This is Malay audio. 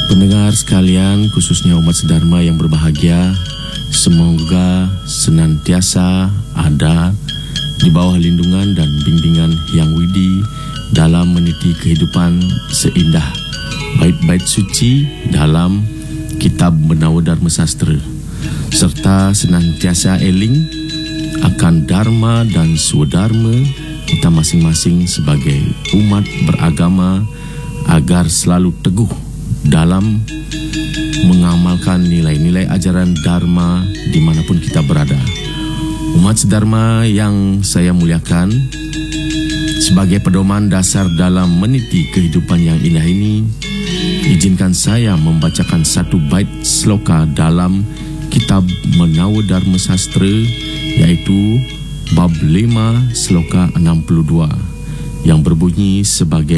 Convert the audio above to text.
Pendengar sekalian, khususnya umat sedharma yang berbahagia, semoga senantiasa ada di bawah lindungan dan bimbingan Hyang Widi dalam meniti kehidupan seindah bait-bait suci dalam kitab Menawa Dharma Sastra, serta senantiasa eling akan dharma dan swadharma kita masing-masing sebagai umat beragama agar selalu teguh dalam mengamalkan nilai-nilai ajaran dharma dimanapun kita berada. Umat sedharma yang saya muliakan, sebagai pedoman dasar dalam meniti kehidupan yang indah ini, izinkan saya membacakan satu bait sloka dalam kitab Menawa Dharma Sastra, yaitu bab 5 sloka 62 yang berbunyi sebagai